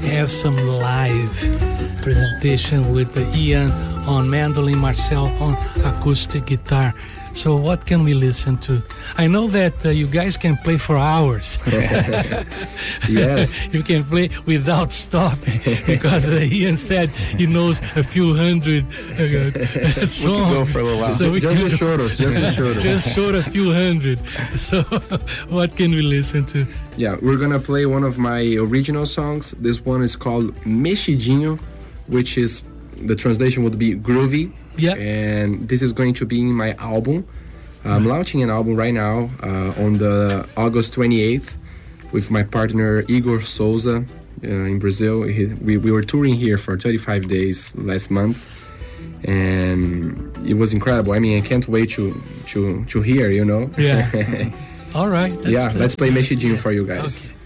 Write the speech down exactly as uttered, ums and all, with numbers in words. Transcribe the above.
have some live presentation with the Ian on mandolin, Marcel on acoustic guitar. So what can we listen to? I know that uh, you guys can play for hours. Yes. You can play without stopping because uh, Ian said he knows a few hundred uh, songs. We can go for a little while. So we just can, the shortest, just the shortest. Just short a few hundred. So what can we listen to? Yeah, we're gonna play one of my original songs. This one is called Mexidinho, which is, the translation would be groovy. Yeah. And this is going to be in my album. I'm launching an album right now uh, on the August twenty-eighth with my partner Igor Souza uh, in Brazil. He, we, we were touring here for thirty-five days last month, and it was incredible. I mean, I can't wait to to, to hear, you know. Yeah. All right. That's, yeah, that's let's play good. Mexidinho for you guys. Okay.